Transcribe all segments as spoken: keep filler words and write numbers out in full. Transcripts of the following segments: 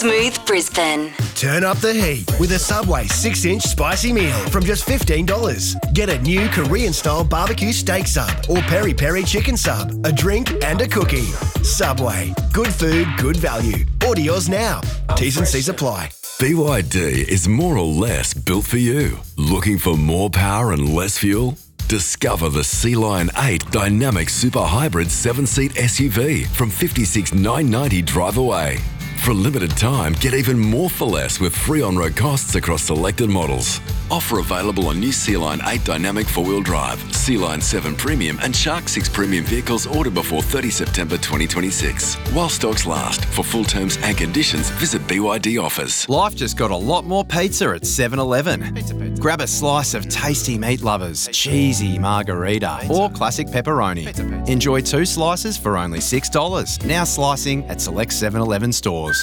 Smooth Brisbane. Turn up the heat with a Subway six inch spicy meal from just fifteen dollars. Get a new Korean-style barbecue steak sub or peri-peri chicken sub, a drink and a cookie. Subway. Good food, good value. Order yours now. T's and C's apply. B Y D is more or less built for you. Looking for more power and less fuel? Discover the Sea Lion eight Dynamic Super Hybrid seven seat S U V from fifty-six thousand nine hundred ninety dollars drive away. For a limited time, get even more for less with free on-road costs across selected models. Offer available on new Sea Lion eight Dynamic four-wheel drive, Sea Lion seven Premium and Shark six Premium vehicles ordered before thirtieth September twenty twenty-six. While stocks last. For full terms and conditions, visit B Y D offers. Life just got a lot more pizza at seven eleven. Grab a slice of tasty meat lovers, cheesy margarita or classic pepperoni. Enjoy two slices for only six dollars. Now slicing at select seven eleven stores.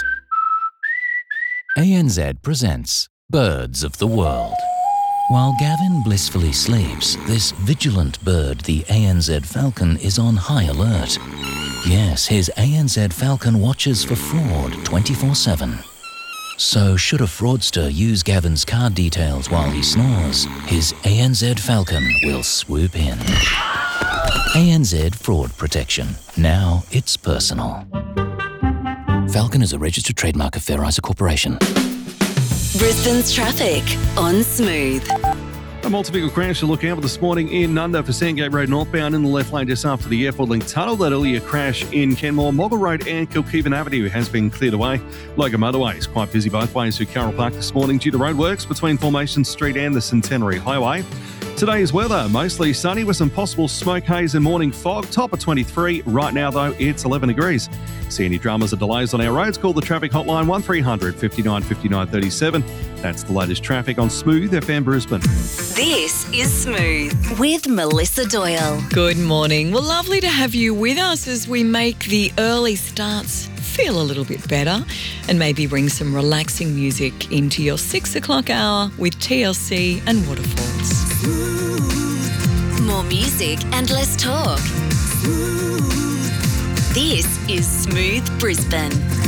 A N Z presents Birds of the World. While Gavin blissfully sleeps, this vigilant bird, the A N Z falcon, is on high alert. Yes, his A N Z falcon watches for fraud twenty-four seven. So should a fraudster use Gavin's card details while he snores, his A N Z falcon will swoop in. A N Z Fraud Protection. Now it's personal. Falcon is a registered trademark of Fair Isa Corporation. Brisbane's traffic on Smooth. A multi-vehicle crash to look out for this morning in Nunda for Sandgate Road northbound in the left lane just after the Airport Link tunnel. That earlier crash in Kenmore, Moggle Road and Kilkeevan Avenue has been cleared away. Logan Motorway is quite busy both ways through Carroll Park this morning due to roadworks between Formation Street and the Centenary Highway. Today's weather, mostly sunny with some possible smoke haze and morning fog. Top of twenty-three. Right now, though, it's eleven degrees. See any dramas or delays on our roads? Call the traffic hotline one three hundred fifty-nine fifty-nine thirty-seven. That's the latest traffic on Smooth F M Brisbane. This is Smooth with Melissa Doyle. Good morning. Well, lovely to have you with us as we make the early starts feel a little bit better and maybe bring some relaxing music into your six o'clock hour with T L C and Waterfalls. More music and less talk. This is Smooth Brisbane.